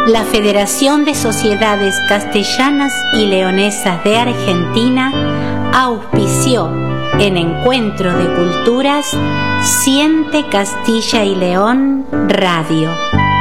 La Federación de Sociedades Castellanas y Leonesas de Argentina auspició en Encuentro de Culturas Siente Castilla y León Radio.